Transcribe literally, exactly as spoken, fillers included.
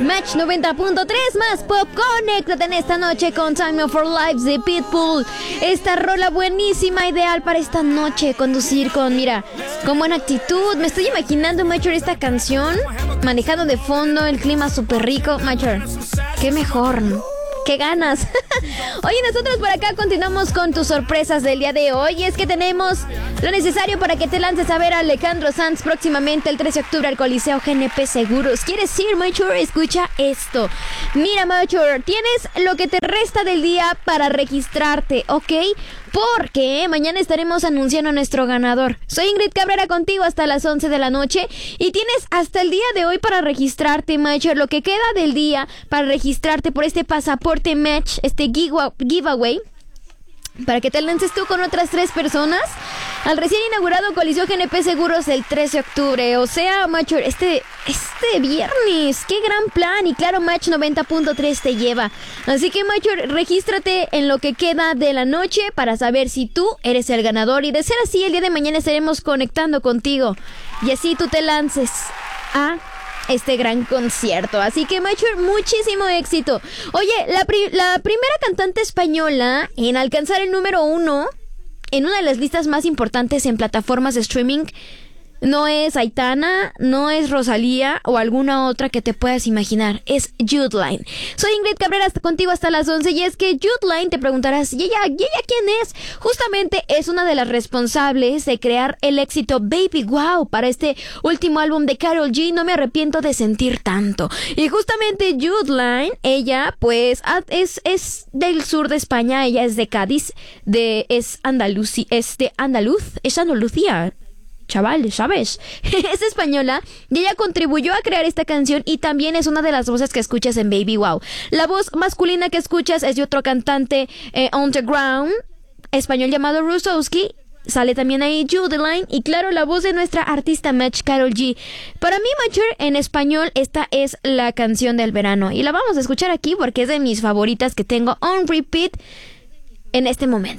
Match noventa punto tres más pop. Conéctate en esta noche con Time of Our Lives de Pitbull. Esta rola buenísima, ideal para esta noche. Conducir con, mira, con buena actitud. Me estoy imaginando, Major, esta canción manejando de fondo, el clima súper rico. Major, qué mejor, ¿no? ¡Qué ganas! Oye, nosotros por acá continuamos con tus sorpresas del día de hoy. Y es que tenemos lo necesario para que te lances a ver a Alejandro Sanz próximamente el trece de octubre al Coliseo G N P Seguros. ¿Quieres ir, Major? Escucha esto. Mira, Major, tienes lo que te resta del día para registrarte, ¿ok? Porque mañana estaremos anunciando a nuestro ganador. Soy Ingrid Cabrera contigo hasta las once de la noche. Y tienes hasta el día de hoy para registrarte, Major. Lo que queda del día para registrarte por este pasaporte Match, este giveaway, para que te lances tú con otras tres personas al recién inaugurado Coliseo G N P Seguros el trece de octubre. O sea, Major, este, este viernes. ¡Qué gran plan! Y claro, Match noventa punto tres te lleva. Así que, Major, regístrate en lo que queda de la noche para saber si tú eres el ganador. Y de ser así, el día de mañana estaremos conectando contigo. Y así tú te lances a este gran concierto. Así que, Major, muchísimo éxito. Oye, la, pri- la primera cantante española en alcanzar el número uno en una de las listas más importantes en plataformas de streaming no es Aitana, no es Rosalía o alguna otra que te puedas imaginar. Es Judline. Soy Ingrid Cabrera, hasta contigo hasta las once. Y es que Judline, te preguntarás, ¿y ella, ¿y ella quién es? Justamente es una de las responsables de crear el éxito Baby Wow para este último álbum de Karol G, No me arrepiento de sentir tanto. Y justamente Judline, ella pues es, es del sur de España. Ella es de Cádiz, de, es Andalucía, es de Andaluz, es Andalucía. Chaval, ¿sabes? Es española y ella contribuyó a crear esta canción y también es una de las voces que escuchas en Baby Wow. La voz masculina que escuchas es de otro cantante eh, underground español llamado Rusowski. Sale también ahí Judline y claro, la voz de nuestra artista Match, Karol G. Para mí, Major, en español, esta es la canción del verano y la vamos a escuchar aquí porque es de mis favoritas que tengo on repeat en este momento.